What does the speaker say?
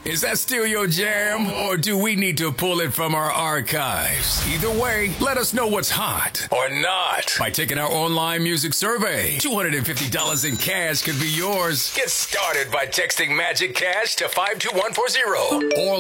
Is that still your jam, or do we need to pull it from our archives? Either way, let us know what's hot or not by taking our online music survey. $250 in cash could be yours. Get started by texting Magic Cash to 52140 or